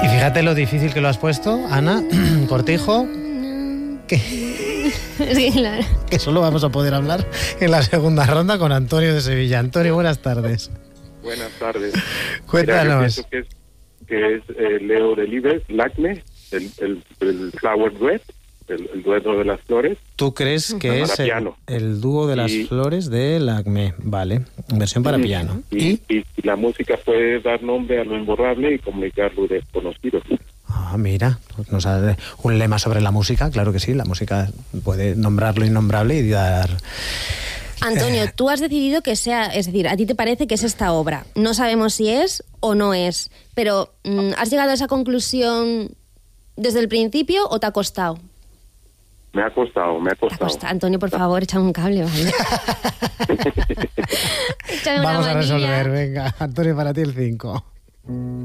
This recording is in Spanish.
Y fíjate lo difícil que lo has puesto, Ana Cortijo, Sí, claro. que solo vamos a poder hablar en la segunda ronda con Antonio de Sevilla. Antonio, buenas tardes. Buenas tardes. Cuéntanos. Mira, yo pienso que es Leo Delibes, Lacme, el Flower Duet, el dueto de las flores. ¿Tú crees que es el dúo de las flores de Lacme? Vale, versión para piano. Y la música puede dar nombre a lo imborrable y comunicar lo desconocido. Ah, mira, pues nos ha dado un lema sobre la música, claro que sí, la música puede nombrar lo innombrable y dar... Antonio, tú has decidido que sea, es decir, a ti te parece que es esta obra. No sabemos si es o no es, pero ¿has llegado a esa conclusión desde el principio o te ha costado? Me ha costado. Antonio, por favor, échame un cable, ¿vale? Vamos a resolver, venga. Antonio, para ti el 5.